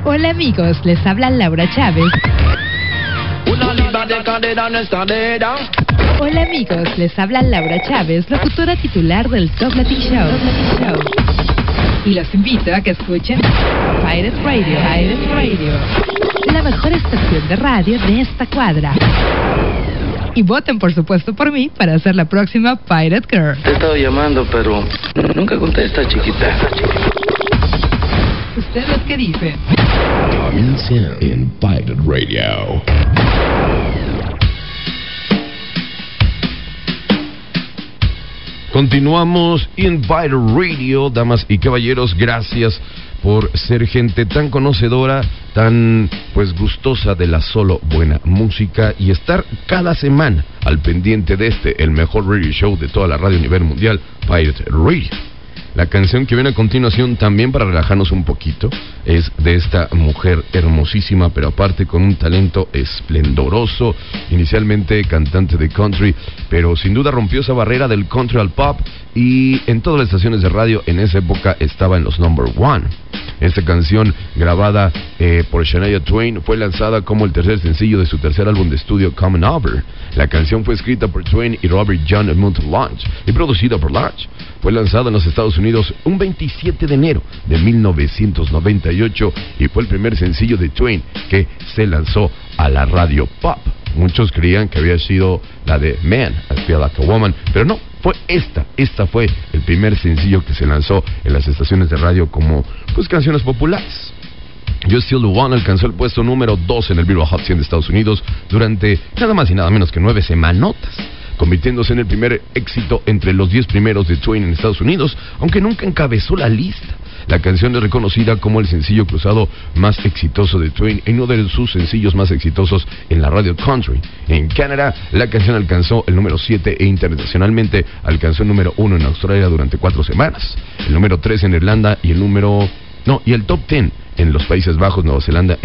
Hola amigos, les habla Laura Chávez. Hola amigos, les habla Laura Chávez, locutora titular del Top Latin Show. Y los invito a que escuchen Pirate Radio, la mejor estación de radio de esta cuadra. Y voten por supuesto por mí para ser la próxima Pirate Girl. Te he estado llamando, pero nunca contesta, chiquita. ¿Ustedes qué dicen? Comienza en Pirate Radio. Continuamos en Pirate Radio, damas y caballeros, gracias por ser gente tan conocedora, tan pues gustosa de la solo buena música y estar cada semana al pendiente de el mejor radio show de toda la radio a nivel mundial, Pirate Radio. La canción que viene a continuación, también para relajarnos un poquito, es de esta mujer hermosísima, pero aparte con un talento esplendoroso. Inicialmente cantante de country, pero sin duda rompió esa barrera del country al pop y en todas las estaciones de radio en esa época estaba en los number one. Esta canción, grabada por Shania Twain, fue lanzada como el tercer sencillo de su tercer álbum de estudio, Coming Over. La canción fue escrita por Twain y Robert John Lange y producida por Lange. Fue lanzada en los Estados Unidos un 27 de enero de 1998 y fue el primer sencillo de Twain que se lanzó a la radio pop. Muchos creían que había sido la de Man, I Feel Like a Woman, pero no, fue esta fue el primer sencillo que se lanzó en las estaciones de radio como pues canciones populares. You Still the One alcanzó el puesto número 2 en el Billboard Hot 100 de Estados Unidos durante nada más y nada menos que 9 semanotas, convirtiéndose en el primer éxito entre los 10 primeros de Twain en Estados Unidos, aunque nunca encabezó la lista. La canción es reconocida como el sencillo cruzado más exitoso de Twain y uno de sus sencillos más exitosos en la radio country. En Canadá, la canción alcanzó el número 7 e internacionalmente alcanzó el número 1 en Australia durante 4 semanas, el número 3 en Irlanda y el top 10 en los Países Bajos, Nueva Zelanda